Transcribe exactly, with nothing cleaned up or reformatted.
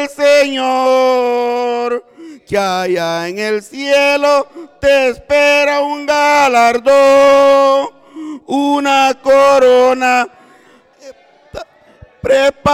Señor, que allá en el cielo te espera un galardón, una corona preparada